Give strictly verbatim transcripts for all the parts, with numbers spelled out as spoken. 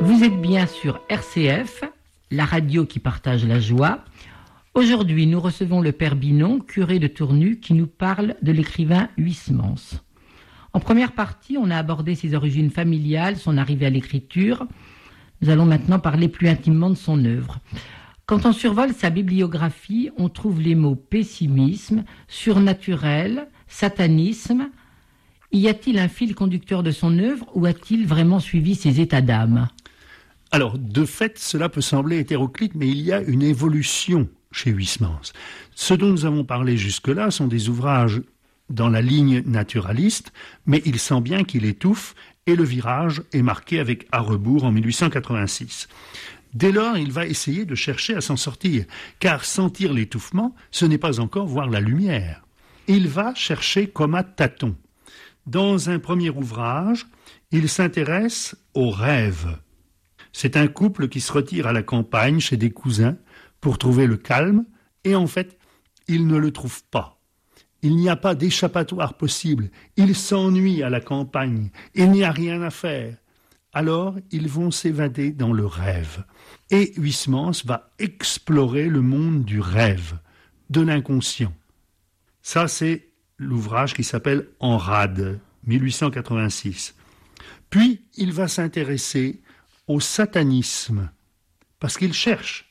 Vous êtes bien sur R C F, la radio qui partage la joie. Aujourd'hui, nous recevons le père Binon, curé de Tournu, qui nous parle de l'écrivain Huysmans. En première partie, on a abordé ses origines familiales, son arrivée à l'écriture. Nous allons maintenant parler plus intimement de son œuvre. Quand on survole sa bibliographie, on trouve les mots pessimisme, surnaturel, satanisme. Y a-t-il un fil conducteur de son œuvre ou a-t-il vraiment suivi ses états d'âme ? Alors, de fait, cela peut sembler hétéroclite, mais il y a une évolution chez Huysmans. Ce dont nous avons parlé jusque-là sont des ouvrages dans la ligne naturaliste, mais il sent bien qu'il étouffe et le virage est marqué avec À rebours en mille huit cent quatre-vingt-six. Dès lors, il va essayer de chercher à s'en sortir, car sentir l'étouffement, ce n'est pas encore voir la lumière. Il va chercher comme à tâtons. Dans un premier ouvrage, il s'intéresse aux rêves. C'est un couple qui se retire à la campagne chez des cousins pour trouver le calme, et en fait, il ne le trouve pas. Il n'y a pas d'échappatoire possible. Ils s'ennuient à la campagne. Il n'y a rien à faire. Alors, ils vont s'évader dans le rêve. Et Huysmans va explorer le monde du rêve, de l'inconscient. Ça, c'est l'ouvrage qui s'appelle En rade, mille huit cent quatre-vingt-six. Puis, il va s'intéresser au satanisme, parce qu'il cherche.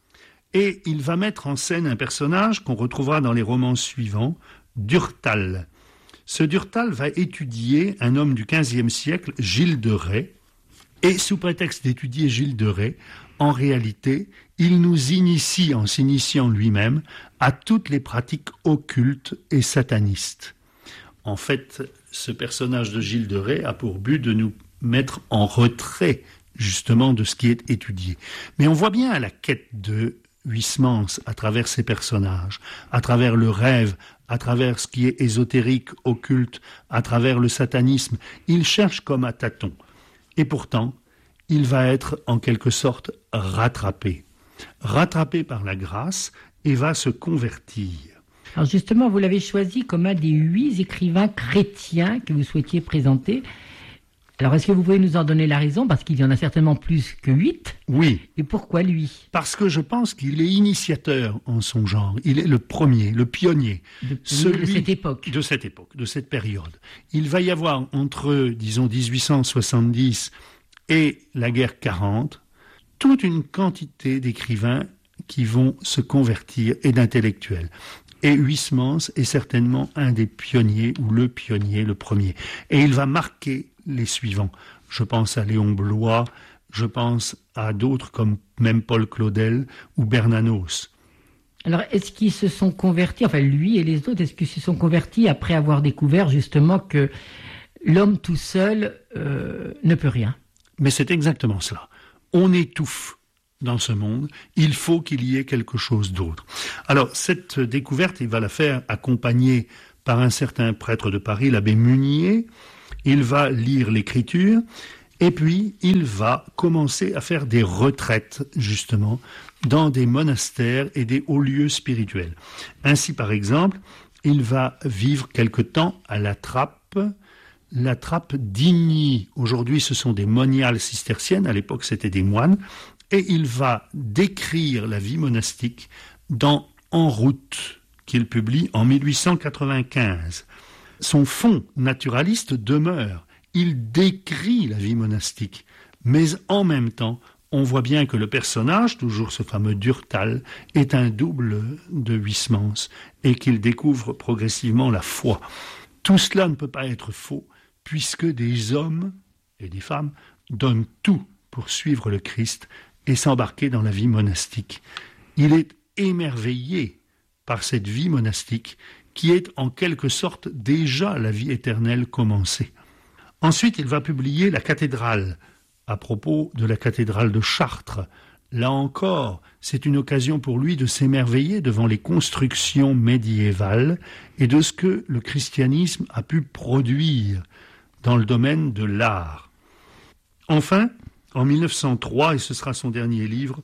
Et il va mettre en scène un personnage qu'on retrouvera dans les romans suivants, Durtal. Ce Durtal va étudier un homme du quinzième siècle, Gilles de Rais, et sous prétexte d'étudier Gilles de Rais, en réalité, il nous initie, en s'initiant lui-même, à toutes les pratiques occultes et satanistes. En fait, ce personnage de Gilles de Rais a pour but de nous mettre en retrait, justement, de ce qui est étudié. Mais on voit bien à la quête de Huysmans, à travers ses personnages, à travers le rêve, à travers ce qui est ésotérique, occulte, à travers le satanisme. Il cherche comme à tâtons. Et pourtant, il va être en quelque sorte rattrapé. Rattrapé par la grâce et va se convertir. Alors justement, vous l'avez choisi comme un des huit écrivains chrétiens que vous souhaitiez présenter. Alors, est-ce que vous pouvez nous en donner la raison ? Parce qu'il y en a certainement plus que huit. Oui. Et pourquoi lui ? Parce que je pense qu'il est initiateur en son genre. Il est le premier, le pionnier. De, celui de cette époque. De cette époque, de cette période. Il va y avoir entre, disons, dix-huit cent soixante-dix et la guerre quarante, toute une quantité d'écrivains qui vont se convertir et d'intellectuels. Et Huysmans est certainement un des pionniers, ou le pionnier, le premier. Et il va marquer les suivants. Je pense à Léon Bloy, je pense à d'autres comme même Paul Claudel ou Bernanos. Alors, est-ce qu'ils se sont convertis, enfin lui et les autres, est-ce qu'ils se sont convertis après avoir découvert justement que l'homme tout seul euh, ne peut rien ? Mais c'est exactement cela. On étouffe dans ce monde, il faut qu'il y ait quelque chose d'autre. Alors, cette découverte, il va la faire accompagner par un certain prêtre de Paris, l'abbé Munier. Il va lire l'écriture, et puis il va commencer à faire des retraites, justement, dans des monastères et des hauts lieux spirituels. Ainsi, par exemple, il va vivre quelque temps à la Trappe, la Trappe d'Igny. Aujourd'hui, ce sont des moniales cisterciennes, à l'époque, c'était des moines, et il va décrire la vie monastique dans En route, qu'il publie en mille huit cent quatre-vingt-quinze. Son fond naturaliste demeure. Il décrit la vie monastique. Mais en même temps, on voit bien que le personnage, toujours ce fameux Durtal, est un double de Huysmans et qu'il découvre progressivement la foi. Tout cela ne peut pas être faux, puisque des hommes et des femmes donnent tout pour suivre le Christ et s'embarquer dans la vie monastique. Il est émerveillé par cette vie monastique qui est en quelque sorte déjà la vie éternelle commencée. Ensuite, il va publier La cathédrale, à propos de la cathédrale de Chartres. Là encore, c'est une occasion pour lui de s'émerveiller devant les constructions médiévales et de ce que le christianisme a pu produire dans le domaine de l'art. Enfin, en mille neuf cent trois, et ce sera son dernier livre,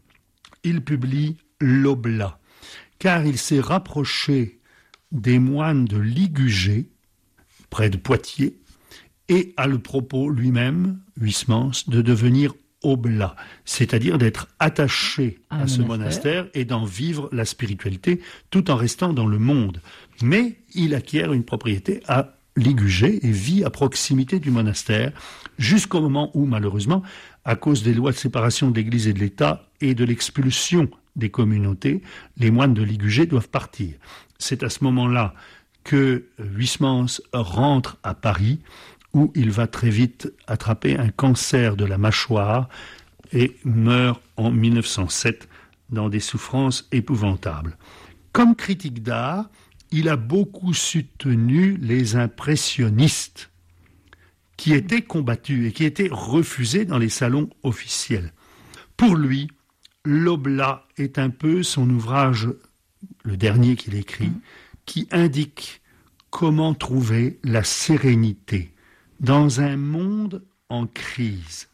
il publie L'Oblat, car il s'est rapproché des moines de Ligugé, près de Poitiers, et a le propos lui-même, Huysmans, de devenir oblat, c'est-à-dire d'être attaché à, à ce monastère. monastère et d'en vivre la spiritualité tout en restant dans le monde. Mais il acquiert une propriété à Ligugé et vit à proximité du monastère jusqu'au moment où, malheureusement, à cause des lois de séparation de l'Église et de l'État et de l'expulsion des communautés, les moines de Ligugé doivent partir. C'est à ce moment-là que Huysmans rentre à Paris, où il va très vite attraper un cancer de la mâchoire et meurt en mille neuf cent sept dans des souffrances épouvantables. Comme critique d'art, il a beaucoup soutenu les impressionnistes, qui étaient combattus et qui étaient refusés dans les salons officiels. Pour lui, l'Oblat est un peu son ouvrage, le dernier qu'il écrit, qui indique comment trouver la sérénité dans un monde en crise.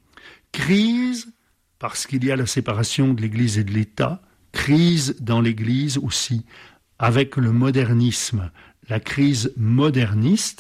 Crise parce qu'il y a la séparation de l'Église et de l'État, crise dans l'Église aussi, avec le modernisme, la crise moderniste.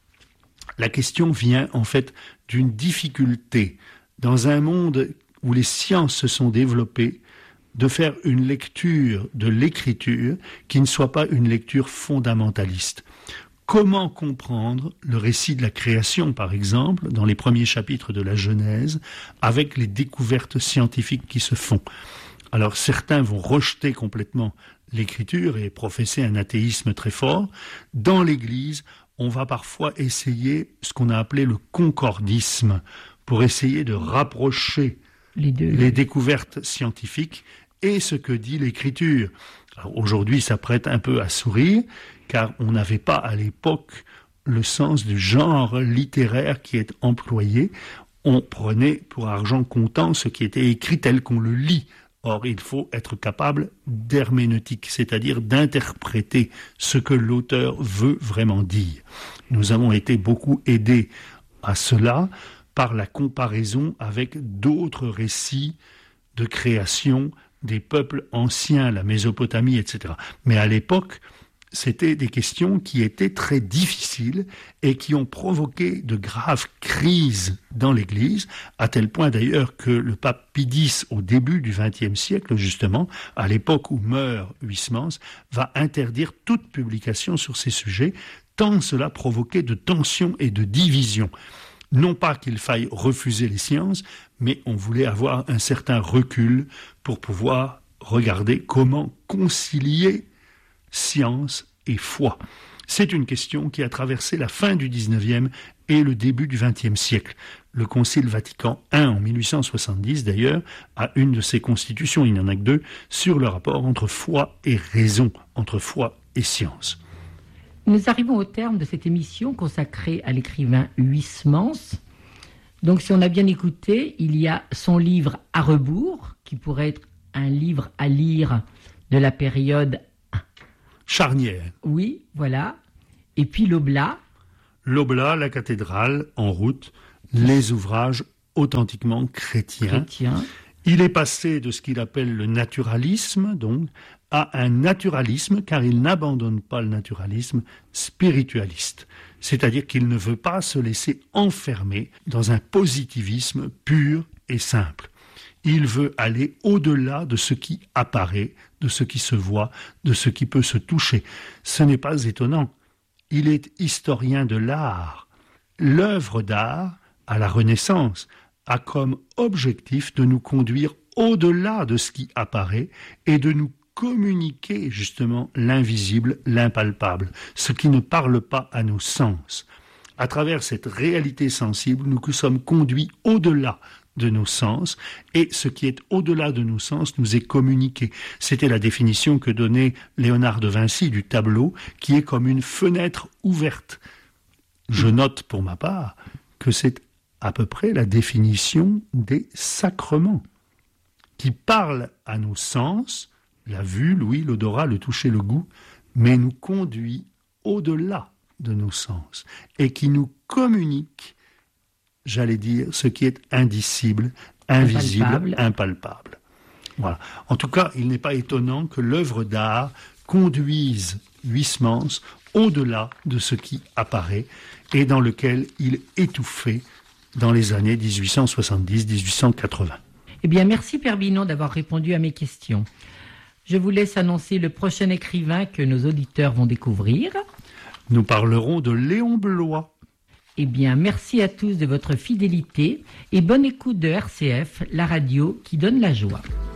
La question vient en fait d'une difficulté dans un monde où les sciences se sont développées, de faire une lecture de l'écriture qui ne soit pas une lecture fondamentaliste. Comment comprendre le récit de la création, par exemple, dans les premiers chapitres de la Genèse, avec les découvertes scientifiques qui se font? Alors certains vont rejeter complètement l'écriture et professer un athéisme très fort. Dans l'Église, on va parfois essayer ce qu'on a appelé le concordisme, pour essayer de rapprocher les, deux. les découvertes scientifiques et ce que dit l'écriture. Alors aujourd'hui, ça prête un peu à sourire, car on n'avait pas à l'époque le sens du genre littéraire qui est employé. On prenait pour argent comptant ce qui était écrit tel qu'on le lit. Or, il faut être capable d'herméneutique, c'est-à-dire d'interpréter ce que l'auteur veut vraiment dire. Nous avons été beaucoup aidés à cela par la comparaison avec d'autres récits de création des peuples anciens, la Mésopotamie, et cetera. Mais à l'époque, c'était des questions qui étaient très difficiles et qui ont provoqué de graves crises dans l'Église, à tel point d'ailleurs que le pape Pie X, au début du vingtième siècle, justement, à l'époque où meurt Huysmans, va interdire toute publication sur ces sujets, tant cela provoquait de tensions et de divisions. Non pas qu'il faille refuser les sciences, mais on voulait avoir un certain recul pour pouvoir regarder comment concilier science et foi. C'est une question qui a traversé la fin du dix-neuvième et le début du vingtième siècle. Le Concile Vatican I, en mille huit cent soixante-dix d'ailleurs, a une de ses constitutions, il n'y en a que deux, sur le rapport entre foi et raison, entre foi et science. Nous arrivons au terme de cette émission consacrée à l'écrivain Huysmans. Donc si on a bien écouté, il y a son livre À rebours, qui pourrait être un livre à lire de la période charnière. Oui, voilà. Et puis l'Oblat. L'Oblat, la cathédrale, En route, les ouvrages authentiquement chrétiens. Chrétien. Il est passé de ce qu'il appelle le naturalisme, donc, à un naturalisme, car il n'abandonne pas le naturalisme spiritualiste. C'est-à-dire qu'il ne veut pas se laisser enfermer dans un positivisme pur et simple. Il veut aller au-delà de ce qui apparaît, de ce qui se voit, de ce qui peut se toucher. Ce n'est pas étonnant. Il est historien de l'art. L'œuvre d'art, à la Renaissance, a comme objectif de nous conduire au-delà de ce qui apparaît et de nous communiquer justement l'invisible, l'impalpable, ce qui ne parle pas à nos sens. À travers cette réalité sensible, nous sommes conduits au-delà de nos sens, et ce qui est au-delà de nos sens nous est communiqué. C'était la définition que donnait Léonard de Vinci du tableau, qui est comme une fenêtre ouverte. Je note pour ma part que c'est à peu près la définition des sacrements, qui parlent à nos sens, la vue, l'ouïe, l'odorat, le toucher, le goût, mais nous conduit au-delà de nos sens, et qui nous communique, j'allais dire, ce qui est indicible, invisible, impalpable. impalpable. Voilà. En tout cas, il n'est pas étonnant que l'œuvre d'art conduise Huysmans au-delà de ce qui apparaît et dans lequel il étouffait dans les années dix-huit cent soixante-dix à dix-huit cent quatre-vingts. Eh bien, merci Père Binon d'avoir répondu à mes questions. Je vous laisse annoncer le prochain écrivain que nos auditeurs vont découvrir. Nous parlerons de Léon Bloy. Eh bien, merci à tous de votre fidélité et bonne écoute de R C F, la radio qui donne la joie.